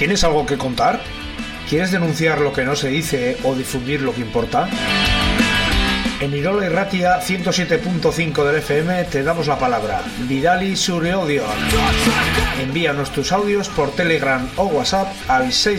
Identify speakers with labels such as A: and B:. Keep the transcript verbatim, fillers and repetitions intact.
A: ¿Tienes algo que contar? ¿Quieres denunciar lo que no se dice o difundir lo que importa? En Irola Irratia ciento siete punto cinco del F M te damos la palabra. Vidali zure odio. Envíanos tus audios por Telegram o WhatsApp al seis